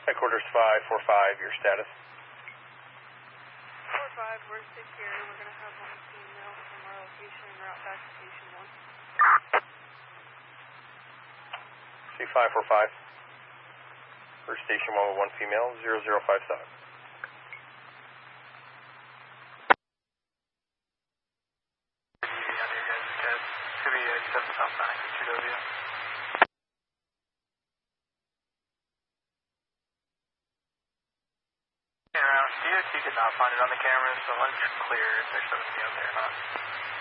Headquarters 545, your status. 4-5, we're secure. We're going to have one female from our location en route back to Station 1. C545. For Station 1 with one female, 0057. Could be 7 South 9, 2W. DOT did not find it on the cameras, so let's clear if there's something out there or not.